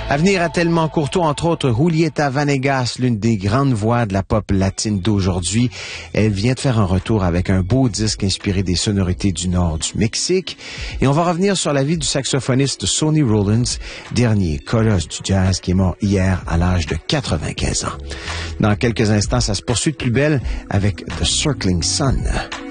À venir à Tellement Courtois, entre autres, Julieta Vanegas, l'une des grandes voix de la pop latine d'aujourd'hui. Elle vient de faire un retour avec un beau disque inspiré des sonorités du nord du Mexique. Et on va revenir sur la vie du saxophoniste Sonny Rollins, dernier colosse du jazz qui est mort hier à l'âge de 95 ans. Dans quelques instants, ça se poursuit de plus belle avec The Circling Sun.